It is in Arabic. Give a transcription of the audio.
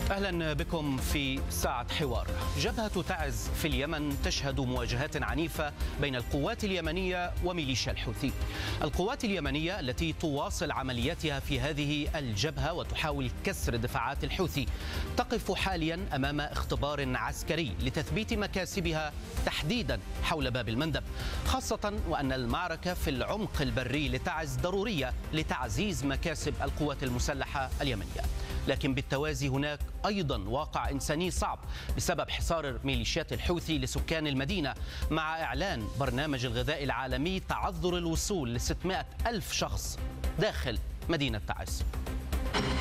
أهلا بكم في ساعة حوار. جبهة تعز في اليمن تشهد مواجهات عنيفة بين القوات اليمنية وميليشيا الحوثي. القوات اليمنية التي تواصل عملياتها في هذه الجبهة وتحاول كسر دفاعات الحوثي تقف حاليا أمام اختبار عسكري لتثبيت مكاسبها تحديدا حول باب المندب، خاصة وأن المعركة في العمق البري لتعز ضرورية لتعزيز مكاسب القوات المسلحة اليمنية. لكن بالتوازي هناك أيضا واقع إنساني صعب بسبب حصار ميليشيات الحوثي لسكان المدينة، مع إعلان برنامج الغذاء العالمي تعذر الوصول ل600 ألف شخص داخل مدينة تعز.